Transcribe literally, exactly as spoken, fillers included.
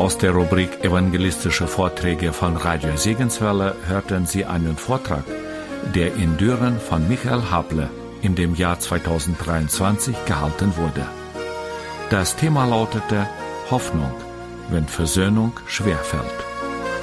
Aus der Rubrik Evangelistische Vorträge von Radio Segenswelle hörten Sie einen Vortrag, der in Düren von Michael Hable in dem Jahr zweitausenddreiundzwanzig gehalten wurde. Das Thema lautete Hoffnung, wenn Versöhnung schwerfällt.